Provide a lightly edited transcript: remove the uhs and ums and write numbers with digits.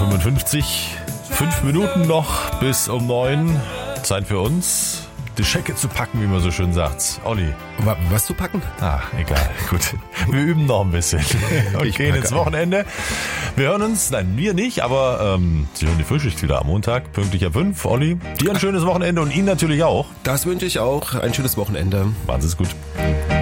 8:55 Uhr. 5 Minuten noch bis um 9. Zeit für uns, die Schecke zu packen, wie man so schön sagt. Olli. Was zu packen? Egal. Gut. Wir üben noch ein bisschen und gehen ins Wochenende. Wir hören uns, nein, wir nicht, aber Sie hören die Frühschicht wieder am Montag, pünktlich ab 5. Olli, dir ein schönes Wochenende und Ihnen natürlich auch. Das wünsche ich auch. Ein schönes Wochenende. Machen Sie es gut.